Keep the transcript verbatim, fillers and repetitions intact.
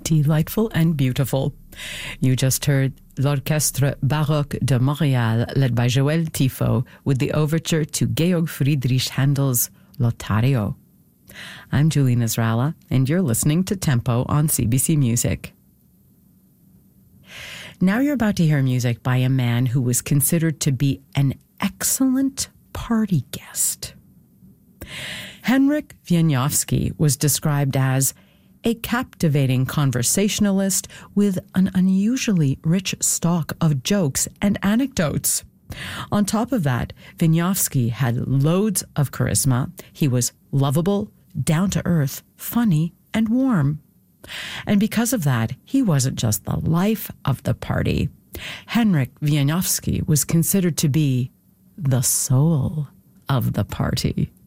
delightful and beautiful. You just heard L'Orchestre Baroque de Montréal, led by Joël Tifo, with the overture to Georg Friedrich Handel's Lothario. I'm Julie Nasrallah, and you're listening to Tempo on C B C Music. Now you're about to hear music by a man who was considered to be an excellent party guest. Henryk Wieniawski was described as a captivating conversationalist with an unusually rich stock of jokes and anecdotes. On top of that, Wieniawski had loads of charisma. He was lovable, down-to-earth, funny, and warm. And because of that, he wasn't just the life of the party. Henryk Wieniawski was considered to be the soul of the party.